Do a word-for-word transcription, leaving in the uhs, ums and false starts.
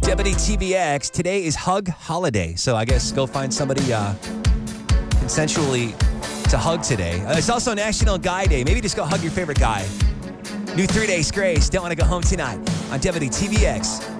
W T B X, today is Hug Holiday. So I guess go find somebody uh, consensually to hug today. Uh, it's also National Guy Day. Maybe just go hug your favorite guy. New Three Days Grace, Don't Want to Go Home Tonight on W T B X.